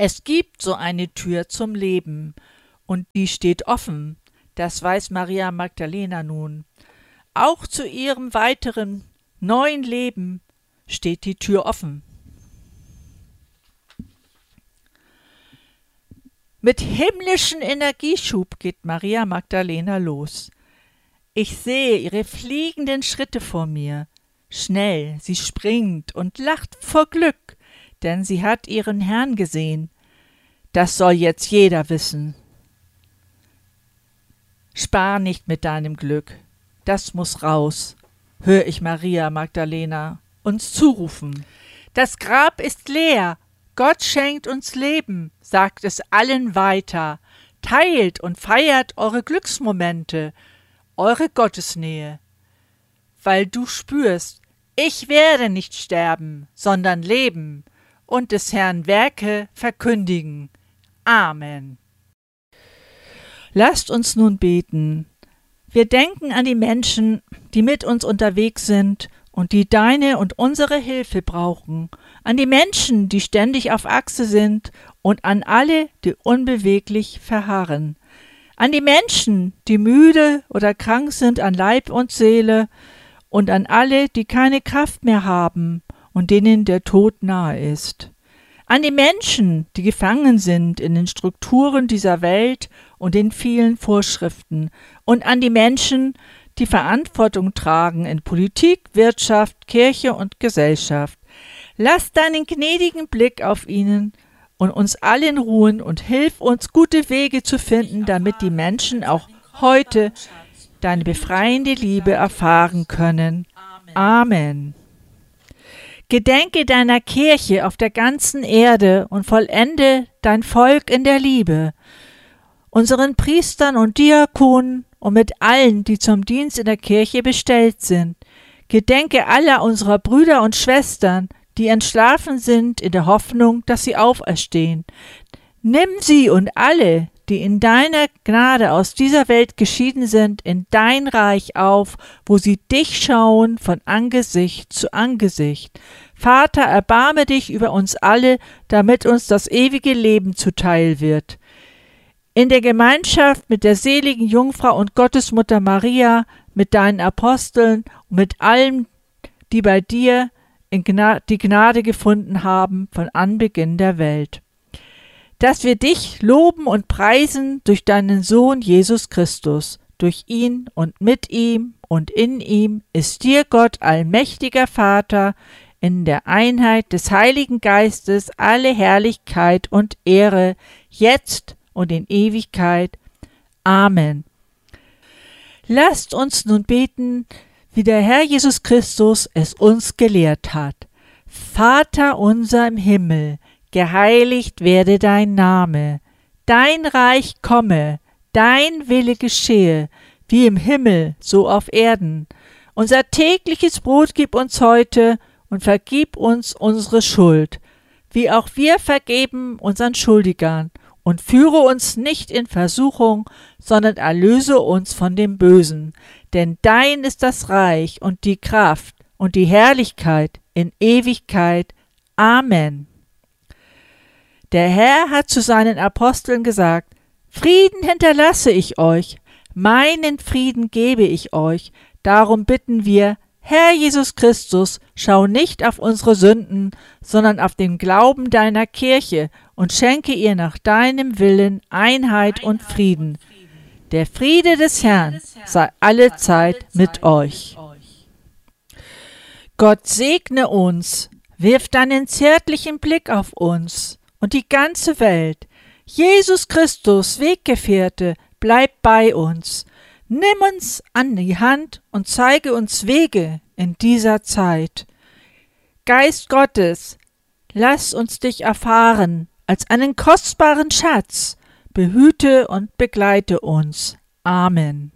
Es gibt so eine Tür zum Leben, und die steht offen, das weiß Maria Magdalena nun. Auch zu ihrem weiteren neuen Leben steht die Tür offen. Mit himmlischem Energieschub geht Maria Magdalena los. Ich sehe ihre fliegenden Schritte vor mir. Schnell, sie springt und lacht vor Glück, denn sie hat ihren Herrn gesehen. Das soll jetzt jeder wissen. Spar nicht mit deinem Glück, das muß raus, hör ich Maria Magdalena uns zurufen. Das Grab ist leer, Gott schenkt uns Leben, sagt es allen weiter. Teilt und feiert eure Glücksmomente, eure Gottesnähe. Weil du spürst, ich werde nicht sterben, sondern leben und des Herrn Werke verkündigen. Amen. Lasst uns nun beten. Wir denken an die Menschen, die mit uns unterwegs sind und die deine und unsere Hilfe brauchen, an die Menschen, die ständig auf Achse sind und an alle, die unbeweglich verharren, an die Menschen, die müde oder krank sind an Leib und Seele und an alle, die keine Kraft mehr haben und denen der Tod nahe ist, an die Menschen, die gefangen sind in den Strukturen dieser Welt und den vielen Vorschriften und an die Menschen, die Verantwortung tragen in Politik, Wirtschaft, Kirche und Gesellschaft. Lass deinen gnädigen Blick auf ihnen und uns allen ruhen und hilf uns, gute Wege zu finden, damit die Menschen auch heute deine befreiende Liebe erfahren können. Amen. Gedenke deiner Kirche auf der ganzen Erde und vollende dein Volk in der Liebe. Unseren Priestern und Diakonen und mit allen, die zum Dienst in der Kirche bestellt sind. Gedenke aller unserer Brüder und Schwestern, die entschlafen sind in der Hoffnung, dass sie auferstehen. Nimm sie und alle, die in deiner Gnade aus dieser Welt geschieden sind, in dein Reich auf, wo sie dich schauen von Angesicht zu Angesicht. Vater, erbarme dich über uns alle, damit uns das ewige Leben zuteil wird. In der Gemeinschaft mit der seligen Jungfrau und Gottesmutter Maria, mit deinen Aposteln und mit allen, die bei dir die Gnade gefunden haben von Anbeginn der Welt. Dass wir dich loben und preisen durch deinen Sohn Jesus Christus. Durch ihn und mit ihm und in ihm ist dir Gott, allmächtiger Vater, in der Einheit des Heiligen Geistes alle Herrlichkeit und Ehre, jetzt und in Ewigkeit. Amen. Lasst uns nun beten, wie der Herr Jesus Christus es uns gelehrt hat. Vater unser im Himmel, geheiligt werde dein Name, dein Reich komme, dein Wille geschehe, wie im Himmel, so auf Erden. Unser tägliches Brot gib uns heute und vergib uns unsere Schuld, wie auch wir vergeben unseren Schuldigern. Und führe uns nicht in Versuchung, sondern erlöse uns von dem Bösen. Denn dein ist das Reich und die Kraft und die Herrlichkeit in Ewigkeit. Amen. Der Herr hat zu seinen Aposteln gesagt: Frieden hinterlasse ich euch, meinen Frieden gebe ich euch. Darum bitten wir, Herr Jesus Christus, schau nicht auf unsere Sünden, sondern auf den Glauben deiner Kirche und schenke ihr nach deinem Willen Einheit und Frieden. Der Friede des Herrn sei allezeit mit euch. Gott segne uns, wirf deinen zärtlichen Blick auf uns und die ganze Welt. Jesus Christus, Weggefährte, bleib bei uns. Nimm uns an die Hand und zeige uns Wege in dieser Zeit. Geist Gottes, lass uns dich erfahren als einen kostbaren Schatz. Behüte und begleite uns. Amen.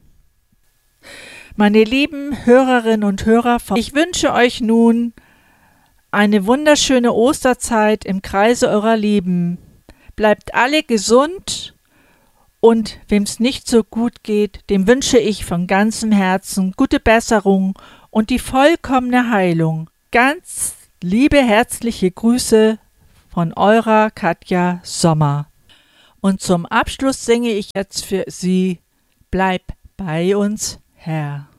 Meine lieben Hörerinnen und Hörer, ich wünsche euch nun eine wunderschöne Osterzeit im Kreise eurer Lieben. Bleibt alle gesund. Und wem es nicht so gut geht, dem wünsche ich von ganzem Herzen gute Besserung und die vollkommene Heilung. Ganz liebe herzliche Grüße von eurer Katja Sommer. Und zum Abschluss singe ich jetzt für Sie: Bleib bei uns, Herr.